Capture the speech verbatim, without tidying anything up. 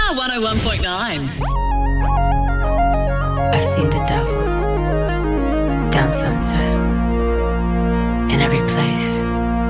one oh one point nine. I've seen the devil down Sunset.